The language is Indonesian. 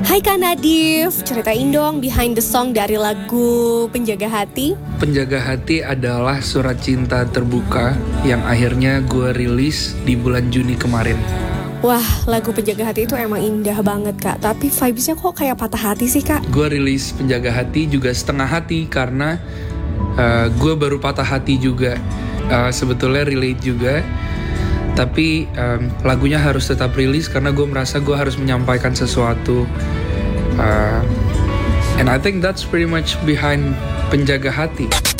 Hai Kak Nadif, ceritain dong behind the song dari lagu Penjaga Hati. Penjaga Hati adalah surat cinta terbuka yang akhirnya gue rilis di bulan Juni kemarin. Wah, lagu Penjaga Hati itu emang indah banget Kak, tapi vibes-nya kok kayak patah hati sih Kak? Gue rilis Penjaga Hati juga setengah hati karena gue baru patah hati juga. Sebetulnya relate juga. Tapi lagunya harus tetap rilis karena gue merasa gue harus menyampaikan sesuatu. And I think that's pretty much behind Penjaga Hati.